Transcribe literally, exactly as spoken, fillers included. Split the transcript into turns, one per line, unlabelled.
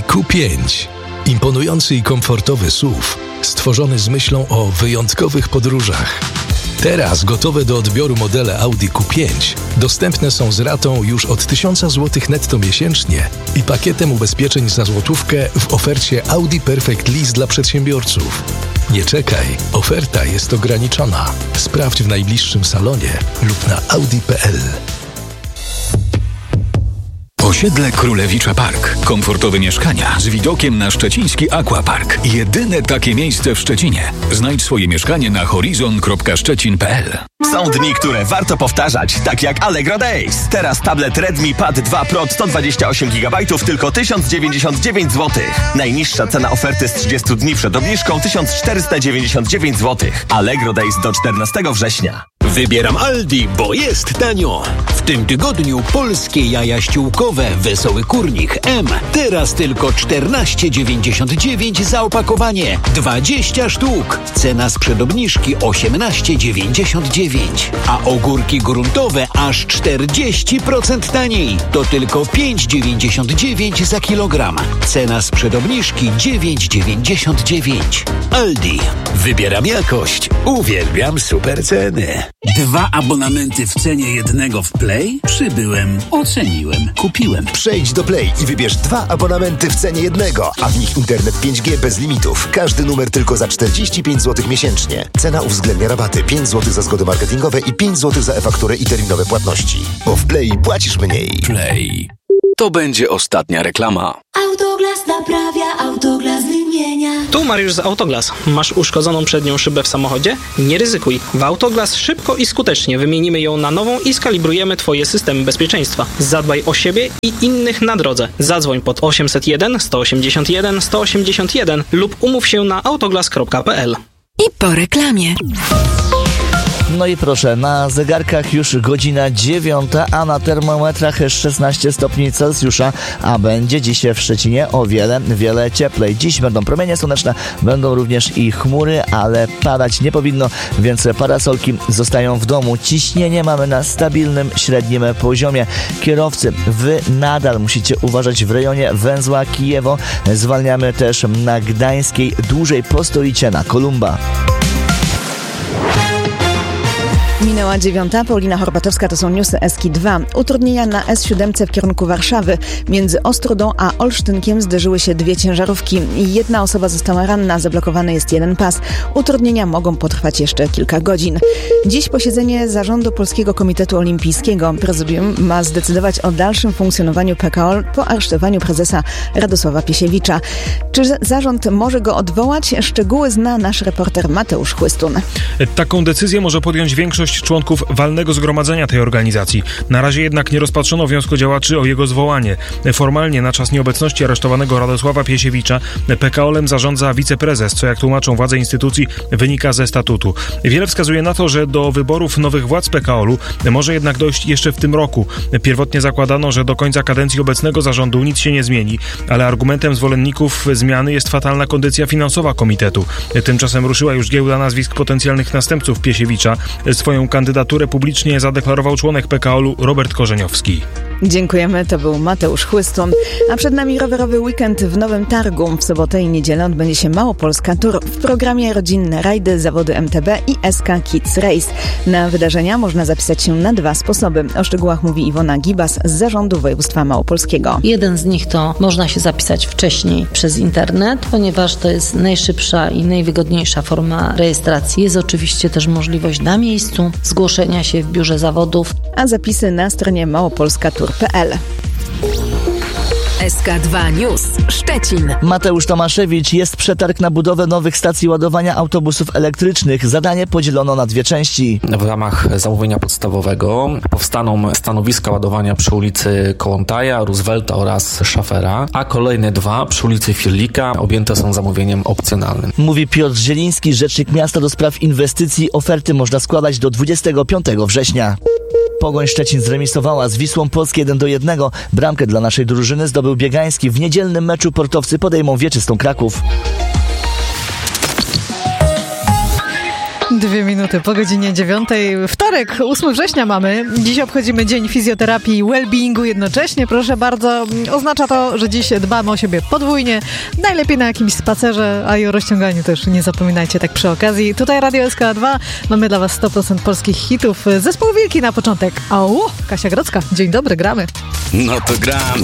Q pięć. Imponujący i komfortowy S U V, stworzony z myślą o wyjątkowych podróżach. Teraz gotowe do odbioru modele Audi Q pięć dostępne są z ratą już od tysiąc złotych netto miesięcznie i pakietem ubezpieczeń za złotówkę w ofercie Audi Perfect Lease dla przedsiębiorców. Nie czekaj, oferta jest ograniczona. Sprawdź w najbliższym salonie lub na audi kropka p l.
Osiedle Królewicza Park. Komfortowe mieszkania z widokiem na szczeciński Aquapark. Jedyne takie miejsce w Szczecinie. Znajdź swoje mieszkanie na horizon kropka szczecin kropka p l.
Są dni, które warto powtarzać, tak jak Allegro Days. Teraz tablet Redmi Pad dwa Pro sto dwadzieścia osiem gigabajtów tylko tysiąc dziewięćdziesiąt dziewięć złotych. Najniższa cena oferty z trzydziestu dni przed obniżką tysiąc czterysta dziewięćdziesiąt dziewięć złotych. Allegro Days do czternastego września.
Wybieram Aldi, bo jest tanio. W tym tygodniu polskie jaja ściółkowe Wesoły Kurnik M. Teraz tylko czternaście dziewięćdziesiąt dziewięć za opakowanie. dwadzieścia sztuk. Cena sprzed obniżki osiemnaście dziewięćdziesiąt dziewięć. A ogórki gruntowe aż czterdzieści procent taniej. To tylko pięć dziewięćdziesiąt dziewięć za kilogram. Cena sprzed obniżki dziewięć dziewięćdziesiąt dziewięć. Aldi. Wybieram jakość. Uwielbiam super ceny.
Dwa abonamenty w cenie jednego w Play? Przybyłem, oceniłem, kupiłem.
Przejdź do Play i wybierz dwa abonamenty w cenie jednego, a w nich internet pięć G bez limitów. Każdy numer tylko za czterdzieści pięć złotych miesięcznie. Cena uwzględnia rabaty pięć złotych za zgody marketingowe i pięć złotych za e-fakturę i terminowe płatności. Bo w Play płacisz mniej.
Play. To będzie ostatnia reklama.
Autoglas naprawia, Autoglas wymienia.
Tu Mariusz z Autoglas. Masz uszkodzoną przednią szybę w samochodzie? Nie ryzykuj. W Autoglas szybko i skutecznie wymienimy ją na nową i skalibrujemy Twoje systemy bezpieczeństwa. Zadbaj o siebie i innych na drodze. Zadzwoń pod osiemset jeden sto osiemdziesiąt jeden sto osiemdziesiąt jeden lub umów się na autoglas kropka p l.
I po reklamie.
No i proszę, na zegarkach już godzina dziewiąta, a na termometrach szesnaście stopni Celsjusza, a będzie dziś w Szczecinie o wiele, wiele cieplej. Dziś będą promienie słoneczne, będą również i chmury, ale padać nie powinno, więc parasolki zostają w domu. Ciśnienie mamy na stabilnym, średnim poziomie. Kierowcy, wy nadal musicie uważać w rejonie węzła Kijewo. Zwalniamy też na Gdańskiej, dłużej postoicie na Kolumba.
Minęła dziewiąta, Paulina Horbatowska, to są newsy S K dwa. Utrudnienia na S siedem w kierunku Warszawy. Między Ostródą a Olsztynkiem zderzyły się dwie ciężarówki. Jedna osoba została ranna, zablokowany jest jeden pas. Utrudnienia mogą potrwać jeszcze kilka godzin. Dziś posiedzenie Zarządu Polskiego Komitetu Olimpijskiego. Prezydium ma zdecydować o dalszym funkcjonowaniu P K O L po aresztowaniu prezesa Radosława Piesiewicza. Czy zarząd może go odwołać? Szczegóły zna nasz reporter Mateusz Chłystun.
Taką decyzję może podjąć większość członków walnego zgromadzenia tej organizacji. Na razie jednak nie rozpatrzono wniosku działaczy o jego zwołanie. Formalnie na czas nieobecności aresztowanego Radosława Piesiewicza P K O L-em zarządza wiceprezes, co jak tłumaczą władze instytucji wynika ze statutu. Wiele wskazuje na to, że do wyborów nowych władz P K O L-u może jednak dojść jeszcze w tym roku. Pierwotnie zakładano, że do końca kadencji obecnego zarządu nic się nie zmieni, ale argumentem zwolenników zmiany jest fatalna kondycja finansowa komitetu. Tymczasem ruszyła już giełda nazwisk potencjalnych następców Piesiewicza. Swoją kandydaturę publicznie zadeklarował członek P K O L-u Robert Korzeniowski.
Dziękujemy, to był Mateusz Chłystun. A przed nami rowerowy weekend w Nowym Targu. W sobotę i niedzielę odbędzie się Małopolska Tour. W programie rodzinne rajdy, zawody M T B i S K Kids Race. Na wydarzenia można zapisać się na dwa sposoby. O szczegółach mówi Iwona Gibas z Zarządu Województwa Małopolskiego.
Jeden z nich to można się zapisać wcześniej przez internet, ponieważ to jest najszybsza i najwygodniejsza forma rejestracji. Jest oczywiście też możliwość na miejscu zgłoszenia się w biurze zawodów.
A zapisy na stronie małopolska tour kropka p l.
S K dwa News Szczecin.
Mateusz Tomaszewicz, jest przetarg na budowę nowych stacji ładowania autobusów elektrycznych. Zadanie podzielono na dwie części.
W ramach zamówienia podstawowego powstaną stanowiska ładowania przy ulicy Kołątaja, Roosevelta oraz Szafera, a kolejne dwa przy ulicy Firlika objęte są zamówieniem opcjonalnym.
Mówi Piotr Zieliński, rzecznik miasta do spraw inwestycji. Oferty można składać do dwudziestego piątego września. Pogoń Szczecin zremisowała z Wisłą Polskie jeden do jednego. Bramkę dla naszej drużyny zdobył Biegański. W niedzielnym meczu portowcy podejmą Wieczystą Kraków.
Dwie minuty po godzinie dziewiątej. Wtorek, ósmego września mamy. Dziś obchodzimy Dzień Fizjoterapii i Wellbeingu jednocześnie. Proszę bardzo, oznacza to, że dziś dbamy o siebie podwójnie. Najlepiej na jakimś spacerze, a i o rozciąganiu też nie zapominajcie tak przy okazji. Tutaj Radio S K dwa. Mamy dla was sto procent polskich hitów. Zespół Wilki na początek. Au, Kasia Grodzka. Dzień dobry, gramy.
No to gram.